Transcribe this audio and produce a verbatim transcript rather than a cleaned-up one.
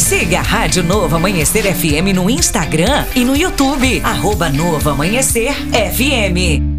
Siga a Rádio Novo Amanhecer F M no Instagram e no YouTube, arroba Novo Amanhecer F M.